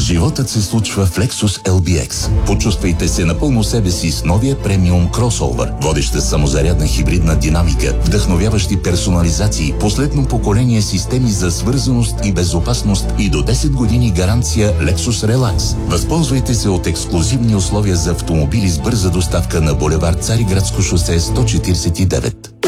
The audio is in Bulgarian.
Животът се случва в Lexus LBX. Почувствайте се напълно себе си с новия премиум кросовър. Водеща самозарядна хибридна динамика, вдъхновяващи персонализации, последно поколение системи за свързаност и безопасност и до 10 години гаранция Lexus Relax. Възползвайте се от ексклузивни условия за автомобили с бърза доставка на булевард Цариградско шосе 149.